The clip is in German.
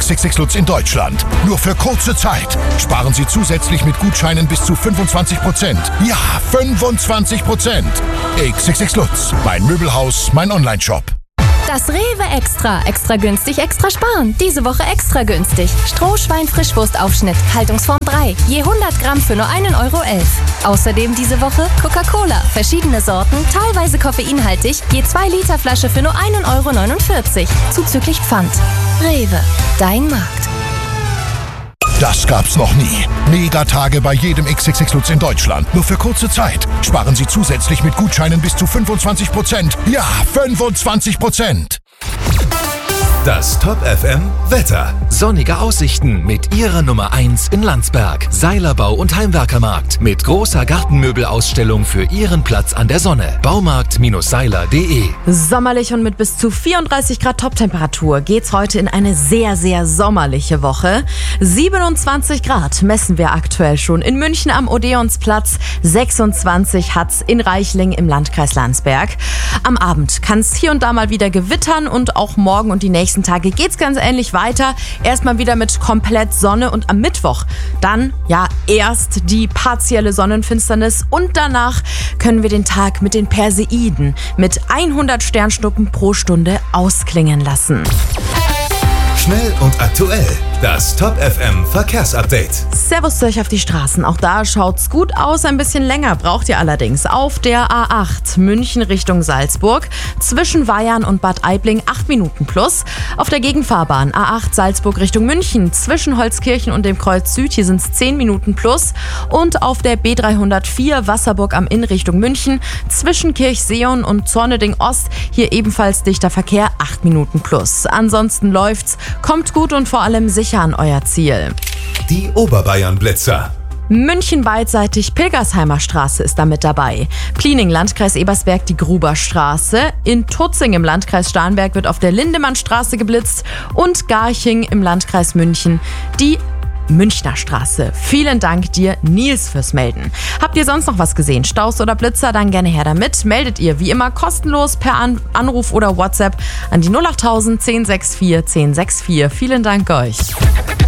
XXX Lutz in Deutschland. Nur für kurze Zeit. Sparen Sie zusätzlich mit Gutscheinen bis zu 25%. Ja, 25%. XXX Lutz. Mein Möbelhaus, mein Onlineshop. Das Rewe Extra. Extra günstig, extra sparen. Diese Woche extra günstig. Strohschwein-Frischwurstaufschnitt, Haltungsform 3. Je 100 Gramm für nur 1,11 Euro. Außerdem diese Woche Coca-Cola. Verschiedene Sorten, teilweise koffeinhaltig. Je 2 Liter Flasche für nur 1,49 Euro. Zuzüglich Pfand. Rewe. Dein Markt. Das gab's noch nie. Megatage bei jedem XXX Lutz in Deutschland. Nur für kurze Zeit. Sparen Sie zusätzlich mit Gutscheinen bis zu 25%. Ja, 25%. Das Top FM Wetter. Sonnige Aussichten mit ihrer Nummer 1 in Landsberg. Seilerbau und Heimwerkermarkt mit großer Gartenmöbelausstellung für Ihren Platz an der Sonne. Baumarkt-seiler.de. Sommerlich und mit bis zu 34 Grad Toptemperatur geht's heute in eine sehr, sehr sommerliche Woche. 27 Grad messen wir aktuell schon in München am Odeonsplatz. 26 hat's in Reichling im Landkreis Landsberg. Am Abend kann's hier und da mal wieder gewittern und auch morgen und die nächsten Tage geht's ganz ähnlich weiter. Erstmal wieder mit komplett Sonne und am Mittwoch dann erst die partielle Sonnenfinsternis und danach können wir den Tag mit den Perseiden mit 100 Sternschnuppen pro Stunde ausklingen lassen. Schnell und aktuell. Das Top FM Verkehrsupdate. Servus zu euch auf die Straßen. Auch da schaut's gut aus. Ein bisschen länger braucht ihr allerdings. Auf der A8 München Richtung Salzburg zwischen Weyarn und Bad Aibling 8 Minuten plus. Auf der Gegenfahrbahn A8 Salzburg Richtung München zwischen Holzkirchen und dem Kreuz Süd. Hier sind's 10 Minuten plus. Und auf der B304 Wasserburg am Inn Richtung München zwischen Kirchseeon und Zorneding Ost. Hier ebenfalls dichter Verkehr 8 Minuten plus. Ansonsten läuft's. Kommt gut und vor allem sicher an euer Ziel. Die Oberbayern-Blitzer. München beidseitig Pilgersheimer Straße ist da mit dabei. Pliening, Landkreis Ebersberg, die Gruberstraße. In Tutzing im Landkreis Starnberg wird auf der Lindemannstraße geblitzt. Und Garching im Landkreis München die Münchner Straße. Vielen Dank dir, Nils, fürs Melden. Habt ihr sonst noch was gesehen? Staus oder Blitzer? Dann gerne her damit. Meldet ihr wie immer kostenlos per Anruf oder WhatsApp an die 08000 1064 1064. Vielen Dank euch.